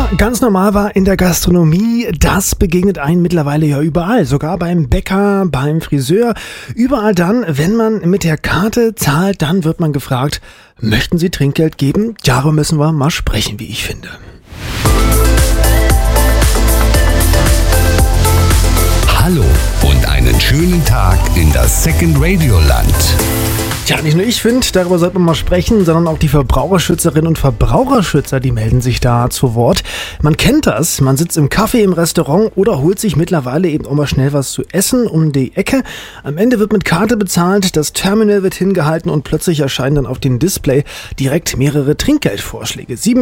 ganz normal war in der Gastronomie, das begegnet einem mittlerweile ja überall, sogar beim Bäcker, beim Friseur. Überall dann, wenn man mit der Karte zahlt, dann wird man gefragt, möchten Sie Trinkgeld geben? Darüber müssen wir mal sprechen, wie ich finde. Hallo und einen schönen Tag in das Second Radio Land. Ja, nicht nur ich finde, darüber sollte man mal sprechen, sondern auch die Verbraucherschützerinnen und Verbraucherschützer, die melden sich da zu Wort. Man kennt das, man sitzt im Café, im Restaurant oder holt sich mittlerweile eben auch mal schnell was zu essen um die Ecke. Am Ende wird mit Karte bezahlt, das Terminal wird hingehalten und plötzlich erscheinen dann auf dem Display direkt mehrere Trinkgeldvorschläge. 7%,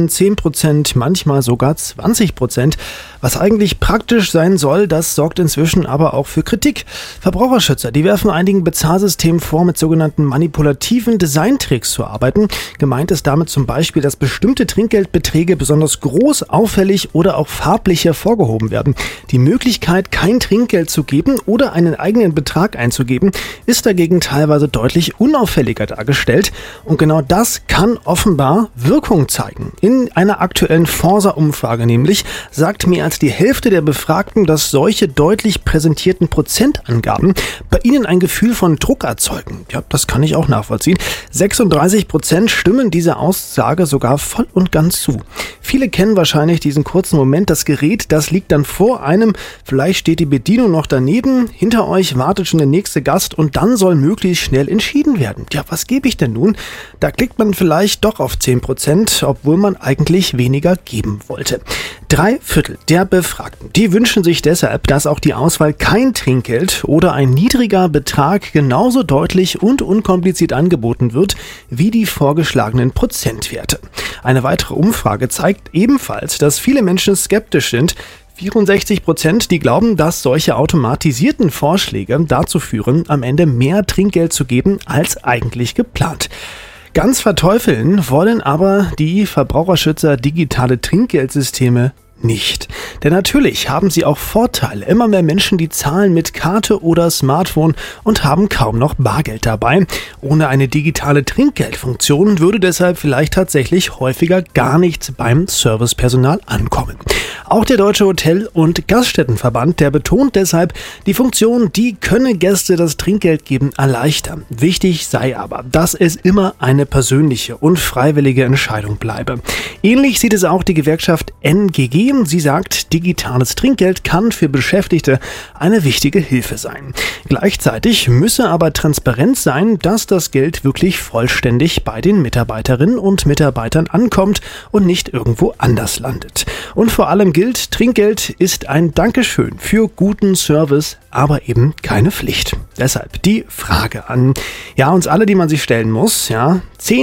10%, manchmal sogar 20%. Was eigentlich praktisch sein soll, das sorgt inzwischen aber auch für Kritik. Verbraucherschützer, die werfen einigen Bezahlsystemen vor, mit sogenannten manipulativen Designtricks zu arbeiten. Gemeint ist damit zum Beispiel, dass bestimmte Trinkgeldbeträge besonders groß, auffällig oder auch farblich hervorgehoben werden. Die Möglichkeit, kein Trinkgeld zu geben oder einen eigenen Betrag einzugeben, ist dagegen teilweise deutlich unauffälliger dargestellt. Und genau das kann offenbar Wirkung zeigen. In einer aktuellen Forsa-Umfrage nämlich sagt mehr als die Hälfte der Befragten, dass solche deutlich präsentierten Prozentangaben bei ihnen ein Gefühl von Druck erzeugen. Ja, das kann ich auch nachvollziehen. 36% stimmen dieser Aussage sogar voll und ganz zu. Viele kennen wahrscheinlich diesen kurzen Moment, das Gerät, das liegt dann vor einem, vielleicht steht die Bedienung noch daneben, hinter euch wartet schon der nächste Gast und dann soll möglichst schnell entschieden werden. Ja, was gebe ich denn nun? Da klickt man vielleicht doch auf 10%, obwohl man eigentlich weniger geben wollte. 3/4 der Befragten, die wünschen sich deshalb, dass auch die Auswahl kein Trinkgeld oder ein niedriger Betrag genauso deutlich und unkompliziert angeboten wird wie die vorgeschlagenen Prozentwerte. Eine weitere Umfrage zeigt ebenfalls, dass viele Menschen skeptisch sind. 64%, die glauben, dass solche automatisierten Vorschläge dazu führen, am Ende mehr Trinkgeld zu geben als eigentlich geplant. Ganz verteufeln wollen aber die Verbraucherschützer digitale Trinkgeldsysteme nicht. Denn natürlich haben sie auch Vorteile. Immer mehr Menschen, die zahlen mit Karte oder Smartphone und haben kaum noch Bargeld dabei. Ohne eine digitale Trinkgeldfunktion würde deshalb vielleicht tatsächlich häufiger gar nichts beim Servicepersonal ankommen. Auch der Deutsche Hotel- und Gaststättenverband, der betont deshalb, die Funktion, die könne Gäste das Trinkgeld geben, erleichtern. Wichtig sei aber, dass es immer eine persönliche und freiwillige Entscheidung bleibe. Ähnlich sieht es auch die Gewerkschaft NGG. Sie sagt, digitales Trinkgeld kann für Beschäftigte eine wichtige Hilfe sein. Gleichzeitig müsse aber transparent sein, dass das Geld wirklich vollständig bei den Mitarbeiterinnen und Mitarbeitern ankommt und nicht irgendwo anders landet. Und vor allem gilt, Trinkgeld ist ein Dankeschön für guten Service, aber eben keine Pflicht. Deshalb die Frage an uns alle, die man sich stellen muss. 10